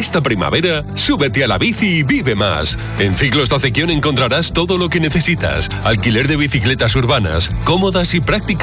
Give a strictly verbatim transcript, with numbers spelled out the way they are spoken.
Esta primavera, súbete a la bici y vive más. En Ciclos Docequión encontrarás todo lo que necesitas. Alquiler de bicicletas urbanas, cómodas y prácticas